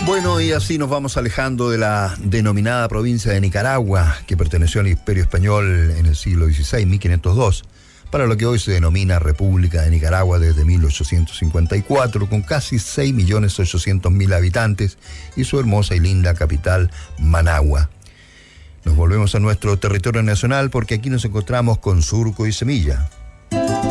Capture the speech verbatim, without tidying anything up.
Bueno, y así nos vamos alejando de la denominada provincia de Nicaragua, que perteneció al Imperio Español en el siglo dieciséis, mil quinientos dos, para lo que hoy se denomina República de Nicaragua desde mil ochocientos cincuenta y cuatro, con casi seis millones ochocientos mil habitantes y su hermosa y linda capital, Managua. Nos volvemos a nuestro territorio nacional porque aquí nos encontramos con Surco y Semilla.